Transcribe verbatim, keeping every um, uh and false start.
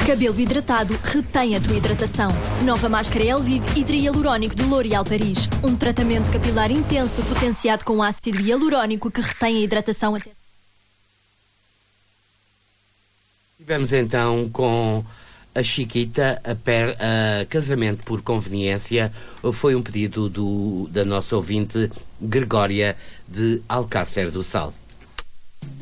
Cabelo hidratado retém a tua hidratação. Nova máscara Elvive Hidra Hialurónico de L'Oréal Paris. Um tratamento capilar intenso potenciado com ácido hialurónico que retém a hidratação até... Tivemos então com a Chiquita, a, per, a casamento por conveniência. Foi um pedido do, da nossa ouvinte Gregória de Alcácer do Sal.